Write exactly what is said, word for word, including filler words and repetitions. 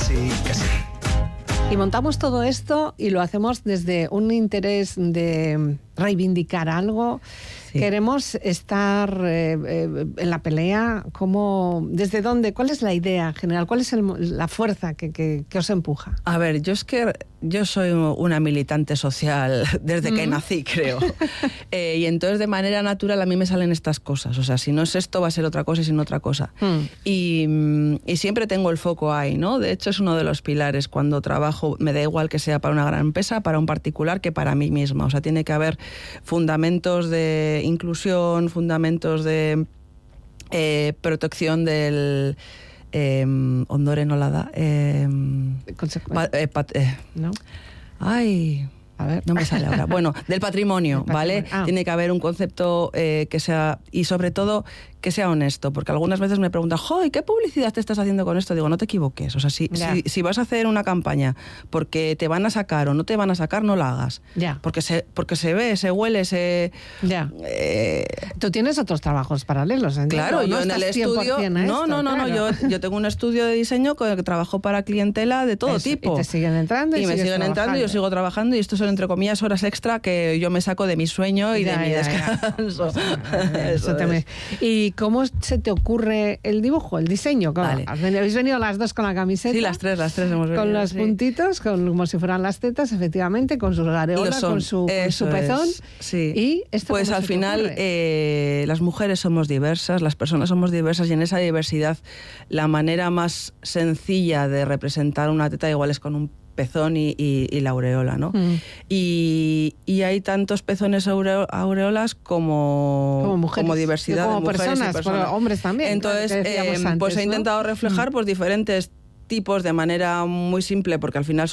sí, que sí. Y montamos todo esto y lo hacemos desde un interés de reivindicar algo. Sí. Queremos estar eh, eh, en la pelea. ¿Cómo, ¿Desde dónde? ¿Cuál es la idea general? ¿Cuál es el, la fuerza que, que, que os empuja? A ver, yo es que yo soy una militante social desde mm. que nací, creo. eh, y entonces de manera natural a mí me salen estas cosas. O sea, si no es esto va a ser otra cosa y si no otra cosa. Mm. Y, y siempre tengo el foco ahí, ¿no? De hecho es uno de los pilares cuando trabajo. Me da igual que sea para una gran empresa, para un particular, que para mí misma. O sea, tiene que haber fundamentos de inclusión, fundamentos de eh, protección del eh, ondore nolada eh, pa, eh, pat, eh, ¿no? Ay, a ver, no me sale ahora. Bueno, del patrimonio, ¿vale? Ah. Tiene que haber un concepto eh, que sea, y sobre todo que sea honesto, porque algunas veces me preguntan, ¡joy! ¿Qué publicidad te estás haciendo con esto? Digo, no te equivoques. O sea, si, si, si vas a hacer una campaña porque te van a sacar o no te van a sacar, no la hagas. Ya. Porque se, porque se ve, se huele, se... Ya. Eh, Tú tienes otros trabajos paralelos, ¿entiendes? Claro, yo no en el estudio... No, no, no, no, claro. no, yo, yo tengo un estudio de diseño con el que trabajo para clientela de todo Eso, tipo. Y te siguen entrando y, y me siguen trabajando. entrando y yo sigo trabajando y esto son, entre comillas, horas extra que yo me saco de mi sueño y ya, de mi ya, descanso. Ya. Eso Eso me... ¿Y cómo se te ocurre el dibujo, el diseño? Vale. ¿Habéis venido las dos con la camiseta? Sí, las tres, las tres hemos venido. Con los sí. puntitos, con, como si fueran las tetas, efectivamente, con sus areolas, con su, con su pezón. Es, sí. ¿Y esto pues al final eh, las mujeres somos diversas, las personas somos diversas y en esa diversidad la manera más sencilla de representar una teta igual es con un pezón y, y, y la aureola, ¿no? Mm. Y, y hay tantos pezones aureo, aureolas como, como, mujeres, como diversidad como de mujeres personas, y personas. Pero hombres también. Entonces, eh, antes, pues he intentado ¿no? reflejar mm. pues diferentes tipos de manera muy simple, porque al final